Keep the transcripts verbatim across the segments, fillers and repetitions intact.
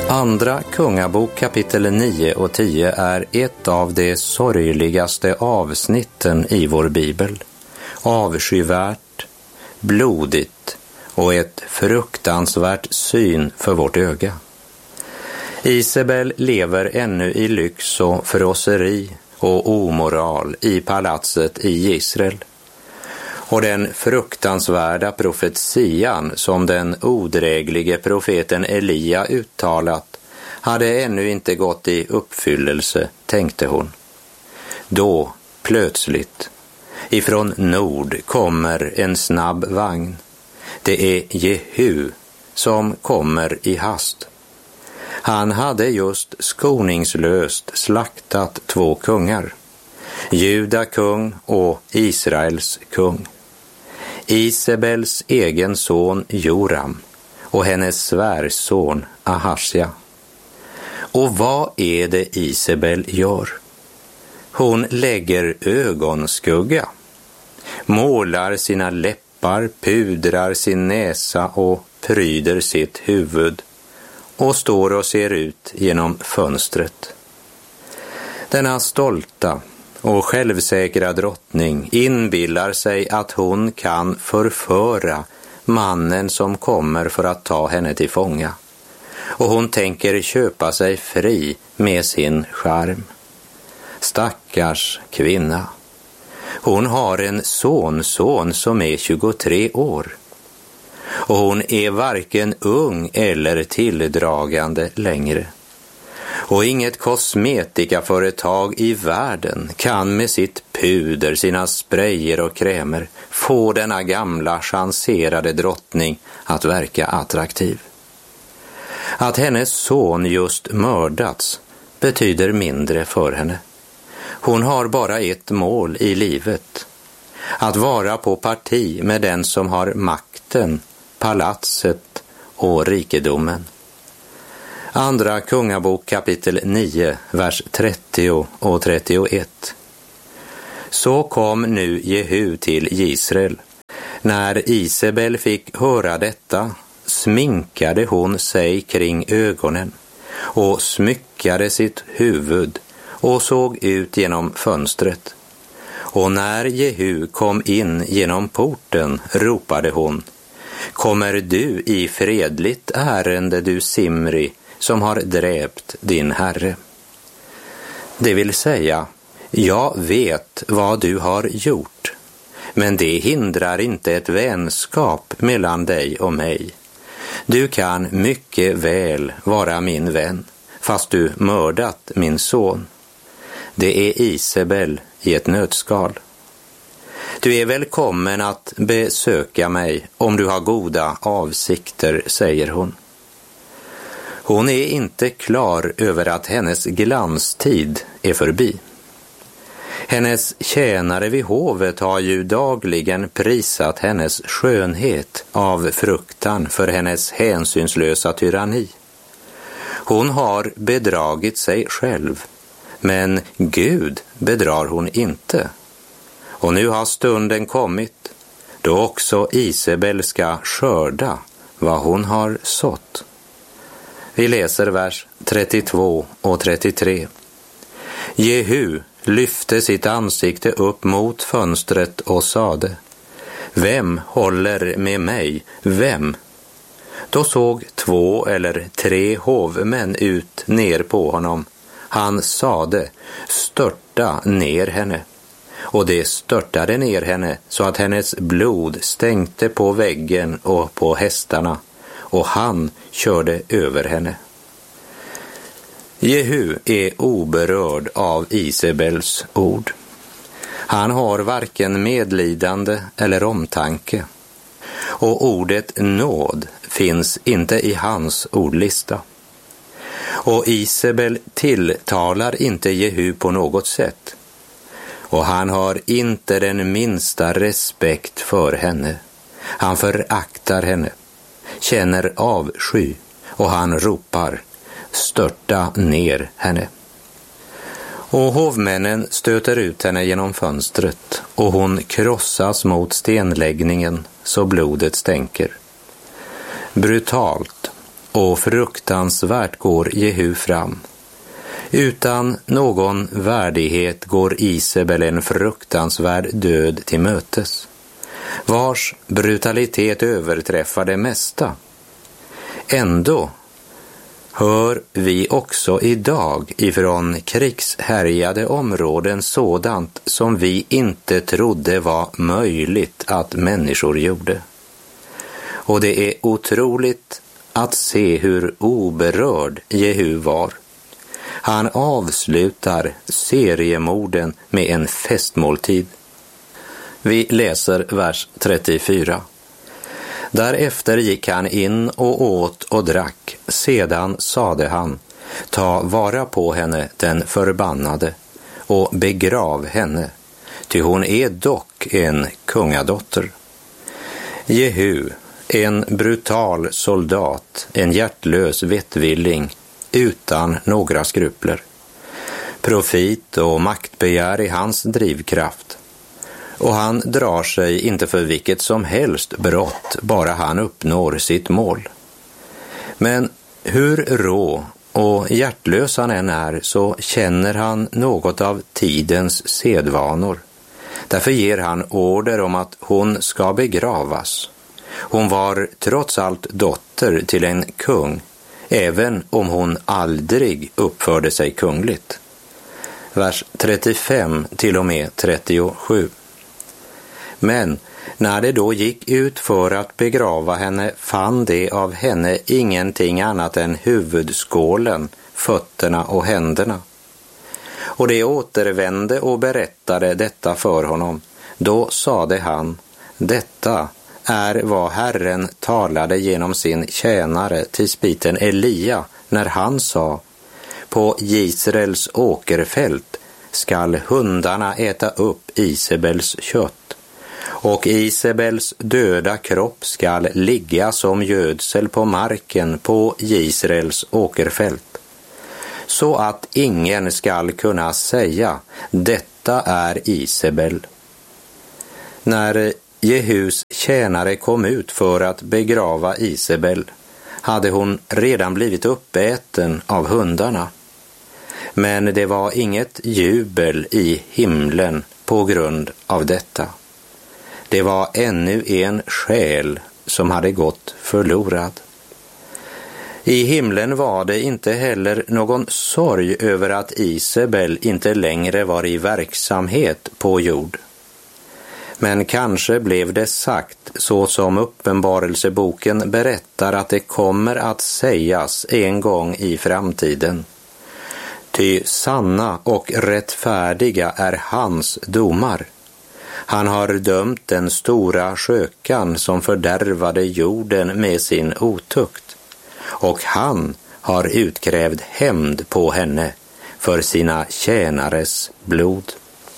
Andra Kungabok kapitel nio och tio är ett av de sorgligaste avsnitten i vår bibel. Avskyvärt, blodigt och ett fruktansvärt syn för vårt öga. Isabel lever ännu i lyx och frosseri och omoral i palatset i Israel. Och den fruktansvärda profetian som den odräglige profeten Elia uttalat hade ännu inte gått i uppfyllelse, tänkte hon. Då, plötsligt, ifrån nord kommer en snabb vagn. Det är Jehu som kommer i hast. Han hade just skoningslöst slaktat två kungar, Juda kung och Israels kung. Isabels egen son Joram och hennes svärson Ahasja. Och vad är det Isabel gör? Hon lägger ögonskugga, målar sina läppar, pudrar sin näsa och pryder sitt huvud och står och ser ut genom fönstret. Denna stolta och självsäkra drottning inbillar sig att hon kan förföra mannen som kommer för att ta henne till fånga. Och hon tänker köpa sig fri med sin charm. Stackars kvinna. Hon har en sonson som är tjugotre år. Och hon är varken ung eller tilldragande längre. Och inget kosmetikaföretag i världen kan med sitt puder, sina sprayer och krämer få denna gamla chanserade drottning att verka attraktiv. Att hennes son just mördats betyder mindre för henne. Hon har bara ett mål i livet. Att vara på parti med den som har makten, palatset och rikedomen. Andra Kungabok kapitel nio, vers trettio och trettioett. Så kom nu Jehu till Israel. När Isabel fick höra detta sminkade hon sig kring ögonen och smyckade sitt huvud och såg ut genom fönstret. Och när Jehu kom in genom porten ropade hon: Kommer du i fredligt ärende, du Simri, som har dräpt din herre? Det vill säga, jag vet vad du har gjort, men det hindrar inte ett vänskap mellan dig och mig. Du kan mycket väl vara min vän, fast du mördat min son. Det är Isabel i ett nötskal. Du är välkommen att besöka mig om du har goda avsikter, säger hon. Hon är inte klar över att hennes glanstid är förbi. Hennes tjänare vid hovet har ju dagligen prisat hennes skönhet av fruktan för hennes hänsynslösa tyranni. Hon har bedragit sig själv, men Gud bedrar hon inte. Och nu har stunden kommit då också Isabel ska skörda vad hon har sått. Vi läser vers trettiotvå och trettiotre. Jehu lyfte sitt ansikte upp mot fönstret och sade: Vem håller med mig? Vem? Då såg två eller tre hovmän ut ner på honom. Han sade: Störta ner henne. Och det störtade ner henne så att hennes blod stänkte på väggen och på hästarna, och han körde över henne. Jehu är oberörd av Isabels ord. Han har varken medlidande eller omtanke, och ordet nåd finns inte i hans ordlista. Och Isabel tilltalar inte Jehu på något sätt, och han har inte den minsta respekt för henne. Han föraktar henne, känner avsky, och han ropar: Störta ner henne. Och hovmännen stöter ut henne genom fönstret, och hon krossas mot stenläggningen så blodet stänker. Brutalt och fruktansvärt går Jehu fram. Utan någon värdighet går Isabel en fruktansvärd död till mötes, vars brutalitet överträffar det mesta. Ändå hör vi också idag ifrån krigshärjade områden sådant som vi inte trodde var möjligt att människor gjorde. Och det är otroligt att se hur oberörd Jehu var. Han avslutar seriemorden med en festmåltid. Vi läser vers trettiofyra. Därefter gick han in och åt och drack. Sedan sade han: ta vara på henne, den förbannade, och begrav henne, ty hon är dock en kungadotter. Jehu, en brutal soldat, en hjärtlös vettvilling, utan några skrupler. Profit och maktbegär är hans drivkraft. Och han drar sig inte för vilket som helst brott, bara han uppnår sitt mål. Men hur rå och hjärtlös han än är, så känner han något av tidens sedvanor. Därför ger han order om att hon ska begravas. Hon var trots allt dotter till en kung, även om hon aldrig uppförde sig kungligt. Vers trettiofem till och med trettiosju. Men när det då gick ut för att begrava henne fann det av henne ingenting annat än huvudskålen, fötterna och händerna. Och det återvände och berättade detta för honom. Då sade han: detta är vad Herren talade genom sin tjänare tisbiten Elia när han sa: på Israels åkerfält skall hundarna äta upp Isabels kött, och Isabels döda kropp skall ligga som gödsel på marken på Israels åkerfält, så att ingen skall kunna säga: detta är Isabel. När Jehus tjänare kom ut för att begrava Isabel hade hon redan blivit uppäten av hundarna. Men det var inget jubel i himlen på grund av detta. Det var ännu en själ som hade gått förlorad. I himlen var det inte heller någon sorg över att Isabel inte längre var i verksamhet på jord. Men kanske blev det sagt, så som Uppenbarelseboken berättar, att det kommer att sägas en gång i framtiden. Ty sanna och rättfärdiga är hans domar. Han har dömt den stora skökan som fördärvade jorden med sin otukt, och han har utkrävt hämnd på henne för sina tjänares blod.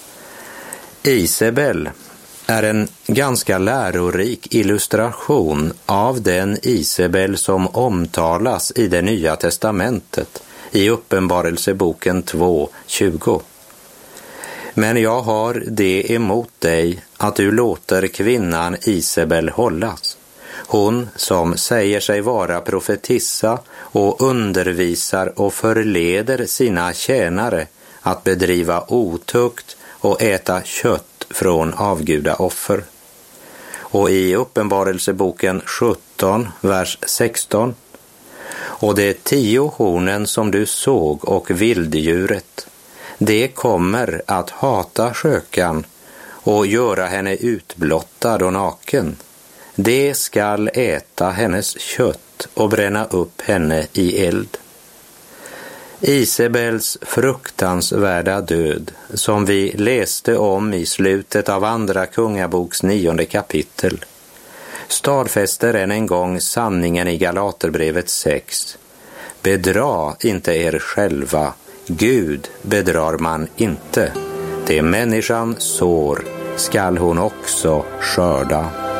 Isabel är en ganska lärorik illustration av den Isabel som omtalas i det Nya testamentet i Uppenbarelseboken två tjugo. Men jag har det emot dig att du låter kvinnan Isabel hållas, hon som säger sig vara profetissa och undervisar och förleder sina tjänare att bedriva otukt och äta kött från avgudaoffer. Och i Uppenbarelseboken sjutton, vers sexton. Och de tio hornen som du såg och vilddjuret, det kommer att hata skökan och göra henne utblottad och naken. Det skall äta hennes kött och bränna upp henne i eld. Isabels fruktansvärda död, som vi läste om i slutet av andra kungaboks nionde kapitel, stadfäster än en gång sanningen i Galaterbrevet sex. Bedra inte er själva, Gud bedrar man inte. Det människan sår skall hon också skörda.